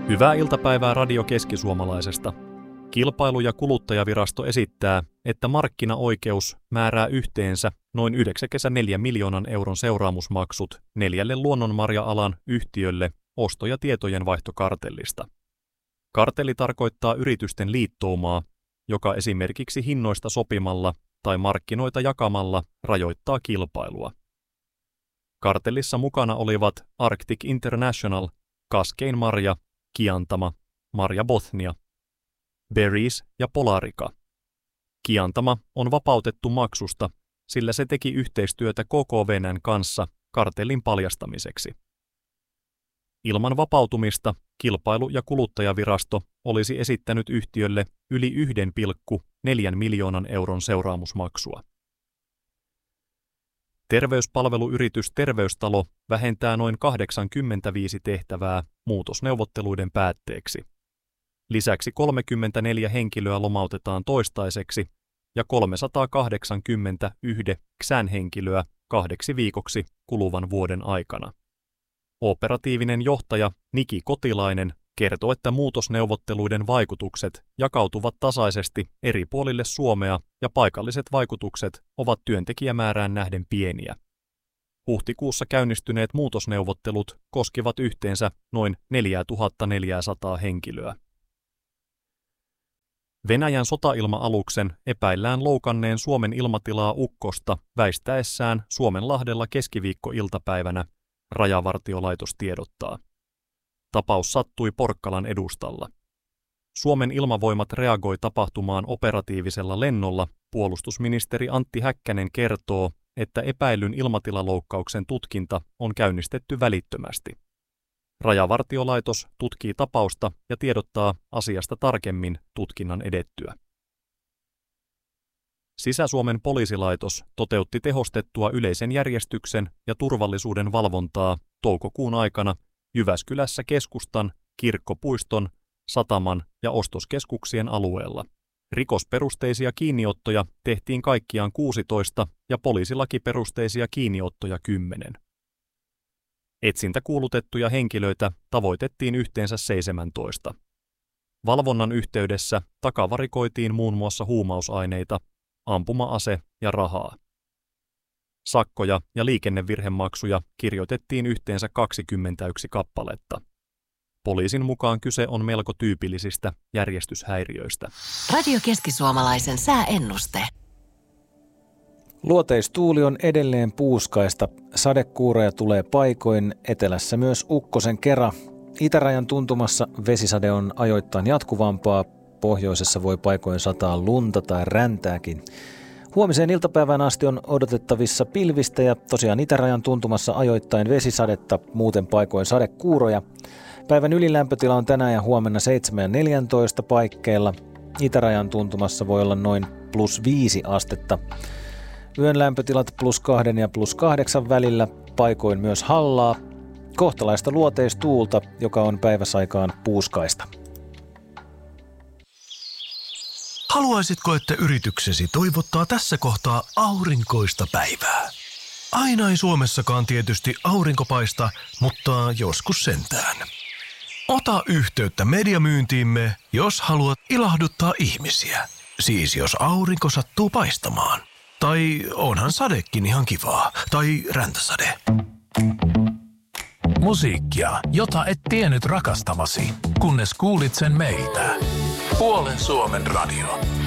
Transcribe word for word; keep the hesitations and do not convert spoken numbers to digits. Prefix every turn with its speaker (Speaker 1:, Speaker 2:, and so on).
Speaker 1: Hyvää iltapäivää Radio Keski-Suomalaisesta. Kilpailu- ja kuluttajavirasto esittää, että markkinaoikeus määrää yhteensä noin yhdeksänkymmentäneljä miljoonan euron seuraamusmaksut neljälle luonnonmarja-alan yhtiölle osto- ja tietojenvaihtokartellista. Kartelli tarkoittaa yritysten liittoumaa, joka esimerkiksi hinnoista sopimalla tai markkinoita jakamalla rajoittaa kilpailua. Kartellissa mukana olivat Arctic International, Kaskein Marja, Kiantama, Marja Bothnia, Berries ja Polarica. Kiantama on vapautettu maksusta, sillä se teki yhteistyötä K K V N:n kanssa kartellin paljastamiseksi. Ilman vapautumista Kilpailu- ja kuluttajavirasto olisi esittänyt yhtiölle yli yksi pilkku neljä miljoonan euron seuraamusmaksua. Terveyspalveluyritys Terveystalo vähentää noin kahdeksankymmentäviisi tehtävää muutosneuvotteluiden päätteeksi. Lisäksi kolmekymmentäneljä henkilöä lomautetaan toistaiseksi ja kolmesataakahdeksankymmentäyhdeksän henkilöä kahdeksi viikoksi kuluvan vuoden aikana. Operatiivinen johtaja Niki Kotilainen kertoo, että muutosneuvotteluiden vaikutukset jakautuvat tasaisesti eri puolille Suomea ja paikalliset vaikutukset ovat työntekijämäärään nähden pieniä. Huhtikuussa käynnistyneet muutosneuvottelut koskivat yhteensä noin neljätuhattaneljäsataa henkilöä. Venäjän sotailma-aluksen epäillään loukanneen Suomen ilmatilaa Ukkosta väistäessään Suomenlahdella keskiviikkoiltapäivänä, Rajavartiolaitos tiedottaa. Tapaus sattui Porkkalan edustalla. Suomen ilmavoimat reagoi tapahtumaan operatiivisella lennolla. Puolustusministeri Antti Häkkänen kertoo, että epäillyn ilmatilaloukkauksen tutkinta on käynnistetty välittömästi. Rajavartiolaitos tutkii tapausta ja tiedottaa asiasta tarkemmin tutkinnan edettyä. Sisä-Suomen poliisilaitos toteutti tehostettua yleisen järjestyksen ja turvallisuuden valvontaa toukokuun aikana Jyväskylässä keskustan, Kirkkopuiston, Sataman ja ostoskeskuksien alueella. Rikosperusteisia kiinniottoja tehtiin kaikkiaan kuusitoista ja poliisilakiperusteisia kiinniottoja kymmenen. Etsintäkuulutettuja henkilöitä tavoitettiin yhteensä seitsemäntoista. Valvonnan yhteydessä takavarikoitiin muun muassa huumausaineita, ampuma-ase ja rahaa. Sakkoja ja liikennevirhemaksuja kirjoitettiin yhteensä kaksikymmentäyksi kappaletta. Poliisin mukaan kyse on melko tyypillisistä järjestyshäiriöistä.
Speaker 2: Radio Keski-Suomalaisen sääennuste.
Speaker 3: Luoteistuuli on edelleen puuskaista. Sadekuuroja tulee paikoin, etelässä myös ukkosen kera. Itärajan tuntumassa vesisade on ajoittain jatkuvampaa. Pohjoisessa voi paikoin sataa lunta tai räntääkin. Huomiseen iltapäivään asti on odotettavissa pilvistä ja tosiaan itärajan tuntumassa ajoittain vesisadetta, muuten paikoin sadekuuroja. Päivän ylilämpötila on tänään ja huomenna seitsemän ja neljätoista paikkeilla. Itärajan tuntumassa voi olla noin plus viisi astetta. Yön lämpötilat plus kahden ja plus kahdeksan välillä, paikoin myös hallaa. Kohtalaista luoteistuulta, joka on päiväsaikaan puuskaista.
Speaker 4: Haluaisitko, että yrityksesi toivottaa tässä kohtaa aurinkoista päivää? Aina ei Suomessakaan tietysti aurinko paista, mutta joskus sentään. Ota yhteyttä mediamyyntiimme, jos haluat ilahduttaa ihmisiä. Siis jos aurinko sattuu paistamaan. Tai onhan sadekin ihan kivaa. Tai räntäsade.
Speaker 5: Musiikkia, jota et tiennyt rakastavasi, kunnes kuulit sen meiltä. Puolen Suomen radio.